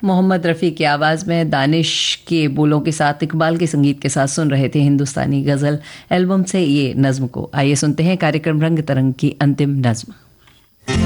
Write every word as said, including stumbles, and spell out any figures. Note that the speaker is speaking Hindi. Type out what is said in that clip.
मोहम्मद रफ़ी की आवाज़ में दानिश के बोलों के साथ इकबाल के संगीत के साथ सुन रहे थे हिंदुस्तानी गज़ल एल्बम से ये नज़्म को। आइए सुनते हैं कार्यक्रम रंग तरंग की अंतिम नज़्म।